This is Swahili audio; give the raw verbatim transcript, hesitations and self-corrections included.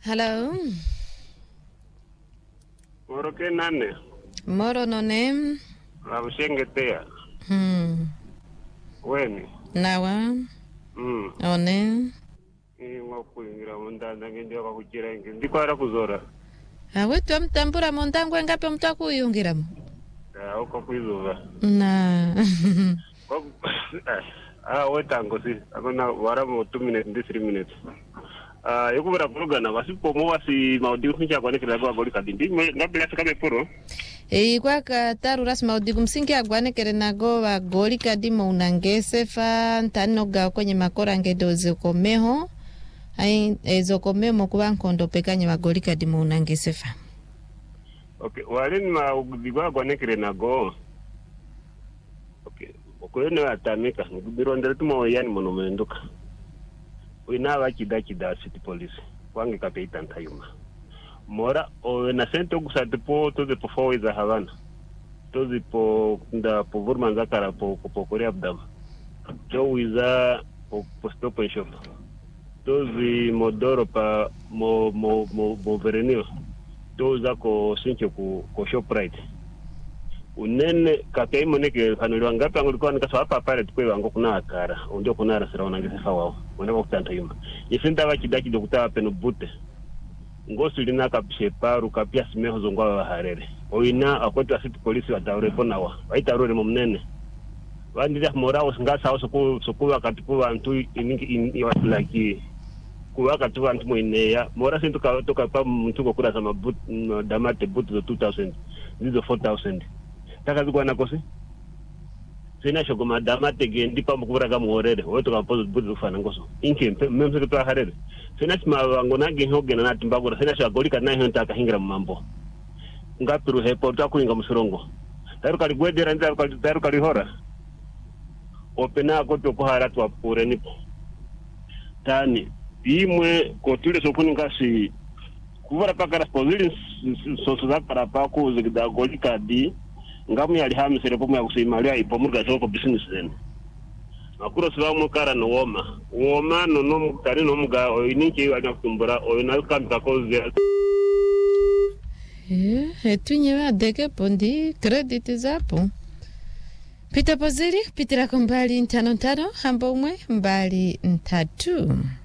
Hello. Moro ke nane. Moro no name. Ramshengetea. Hmm. Weni. Nawa. Mm. One. Ni ngokuingira mundanda ngendio kakuchira ingi. Ndikwara kuzora. Awe tu mtambura mondangwe ngapi mtu akuyungiramo. Ya uko kuizuva. Na. Ah wetango si. Akona wara mo two minutes ndi three minutes. Ah yokubera kulugana basipo mo wasi maudi kunja kwa nekira kwa goli kadindi. Ngabila sakabe poro. E kwa kataru rasma udi kumsingi agwanekere nago wa goli kadimo unangesefa ntanoga kwenye makora ngedoze komeho. Ai ezo komemo kuba nkondo pekanye magoli kadimo unangesefa. Okay, walini ma udigwa gwanekire nago. Okay, okwene atamika ngibirondera tumo yani monomenduka. Wina wakida kida city police wange kapeita ntayuma. Mora o na sento gusate po toze po foiza Havana. Toze po nda po vurmanza kara po po Korea abdam. Jo wiza po stop and shop. Tozi modoro pa mo mo mo mo verenio. Toza ko sinche ku ko Shoprite. Unene kakei moneke kanulwa ngapi angulikuwa nikaso hapa pale tukwe wango kuna akara. Undio kuna rasira wanangese wao. Woneko kutanta yuma. Ifinta wakidaki dokutaba peno bute. Ngosu lina kapishe paru kapia simeho zongwa wa harere. Oina akwetu asiti polisi wataureko nawa. Waita rure mumnene. Wandida morao ngasa hao soku soku wakatipu wantu iningi iwatulaki. Kuwa katu wantu mwineya. Mora sintu kawetoka pa mtungo kura sama but, damate butu zo two thousand. Zizo four thousand. Taka zikuwa nakosi? Sina shoko madamate gendi pa mkubura kama orere. Weto kampozo butu zufana ngoso. Inke memse kutuwa harere. Sina sima wangona genhoge na natimbagura. Sina shwa golika na hiyo ntaka hingira mambo. Ngapiru hepo tuwa kuinga msurongo. Taru kali gwedera nita taru kali hora. Opena koto kuharatu wa pure nipo. Tani. Imwe kotule sokuni ngasi. Kuvara paka raspozili sosu zakara pako zikida golika di. Ngamu ya lihami serepomu ya kusimalia ipomurga soko business then. Akuro siwa mukara no woma. Woma no no mukari no mga oininki wanya kutumbura oinalika mkakozi. Eh, etu nyewa deke pondi credit zapo. Pita poziri, pitira kumbali ntano ntano, hambo umwe mbali ntatu.